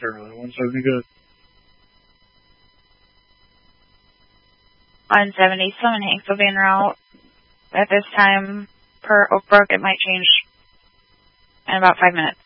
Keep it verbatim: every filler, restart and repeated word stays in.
Carolina. one seventy good. one seventy, Slim and Hanks will be en route. At this time, per Oak Brook, it might change in about five minutes.